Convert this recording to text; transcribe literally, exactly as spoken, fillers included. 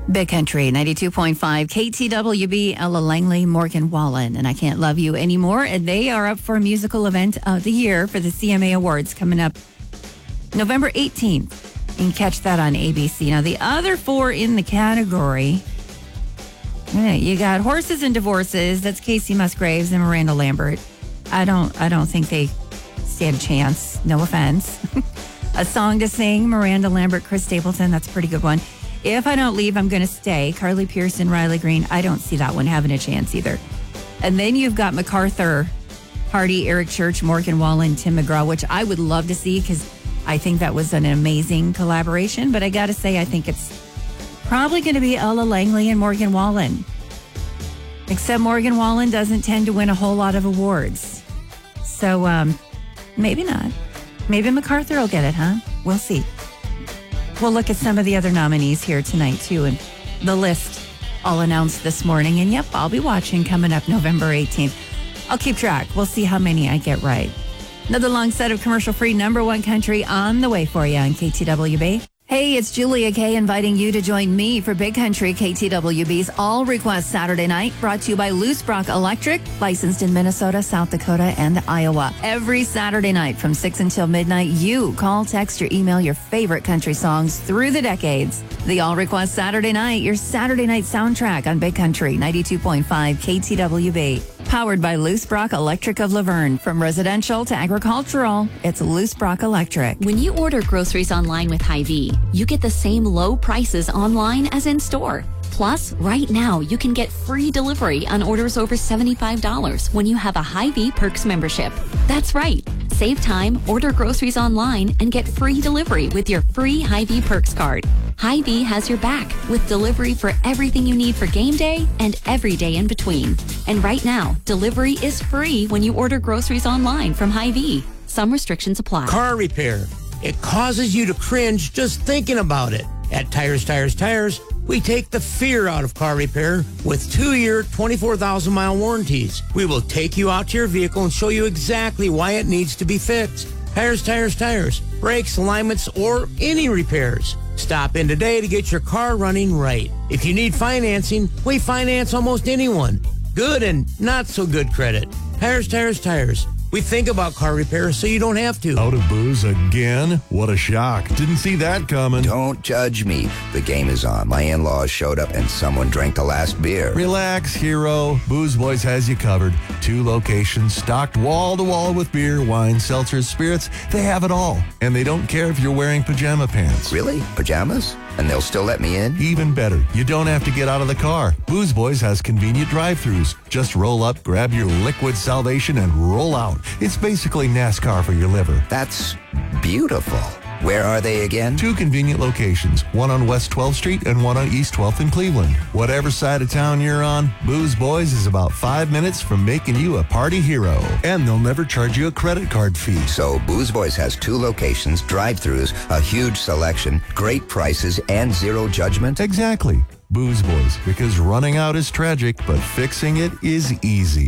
Big Country, ninety-two point five, K T W B, Ella Langley, Morgan Wallen, and I Can't Love You Anymore. And they are up for a musical event of the year for the C M A Awards coming up November eighteenth. You can catch that on A B C. Now, the other four in the category, you got Horses and Divorces. That's Casey Musgraves and Miranda Lambert. I don't, I don't think they stand a chance. No offense. A Song to Sing, Miranda Lambert, Chris Stapleton. That's a pretty good one. If I Don't Leave, I'm Going to Stay, Carly Pearson, Riley Green. I don't see that one having a chance either. And then you've got MacArthur, Hardy, Eric Church, Morgan Wallen, Tim McGraw, which I would love to see because I think that was an amazing collaboration. But I got to say, I think it's probably going to be Ella Langley and Morgan Wallen. Except Morgan Wallen doesn't tend to win a whole lot of awards. So um, maybe not. Maybe MacArthur will get it, huh? We'll see. We'll look at some of the other nominees here tonight, too, and the list all announced this morning. And, yep, I'll be watching coming up November eighteenth. I'll keep track. We'll see how many I get right. Another long set of commercial-free number one country on the way for you on K T W B. Hey, it's Julia Kay inviting you to join me for Big Country, K T W B's All Request Saturday Night, brought to you by Loose Brock Electric, licensed in Minnesota, South Dakota, and Iowa. Every Saturday night from six until midnight, you call, text, or email your favorite country songs through the decades. The All Request Saturday Night, your Saturday night soundtrack on Big Country, ninety-two point five K T W B. Powered by Loose Brock Electric of Laverne. From residential to agricultural, it's Loose Brock Electric. When you order groceries online with Hy-Vee, you get the same low prices online as in store. Plus, right now, you can get free delivery on orders over seventy-five dollars when you have a Hy-Vee Perks membership. That's right. Save time, order groceries online, and get free delivery with your free Hy-Vee Perks card. Hy-Vee has your back with delivery for everything you need for game day and every day in between. And right now, delivery is free when you order groceries online from Hy-Vee. Some restrictions apply. Car repair. It causes you to cringe just thinking about it. At Tires, Tires, Tires, we take the fear out of car repair with two-year, twenty-four thousand mile warranties. We will take you out to your vehicle and show you exactly why it needs to be fixed. Tires, Tires, Tires. Brakes, alignments, or any repairs. Stop in today to get your car running right. If you need financing, we finance almost anyone. Good and not so good credit. Tires, Tires, Tires. We think about car repair so you don't have to. Out of booze again? What a shock. Didn't see that coming. Don't judge me. The game is on. My in-laws showed up and someone drank the last beer. Relax, hero. Booze Boys has you covered. Two locations stocked wall to wall with beer, wine, seltzers, spirits. They have it all. And they don't care if you're wearing pajama pants. Really? Pajamas? And they'll still let me in? Even better, you don't have to get out of the car. Booze Boys has convenient drive-thrus. Just roll up, grab your liquid salvation, and roll out. It's basically NASCAR for your liver. That's beautiful. Where are they again? Two convenient locations, one on West twelfth Street and one on East twelfth in Cleveland. Whatever side of town you're on, Booze Boys is about five minutes from making you a party hero. And they'll never charge you a credit card fee. So Booze Boys has two locations, drive-thrus, a huge selection, great prices, and zero judgment? Exactly. Booze Boys, because running out is tragic, but fixing it is easy.